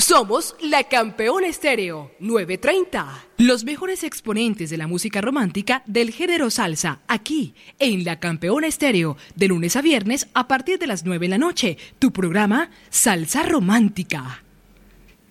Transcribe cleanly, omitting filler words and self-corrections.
Somos la Campeona Estéreo 930. Los mejores exponentes de la música romántica del género salsa, aquí en la Campeona Estéreo, de lunes a viernes a partir de las 9 de la noche. Tu programa Salsa Romántica.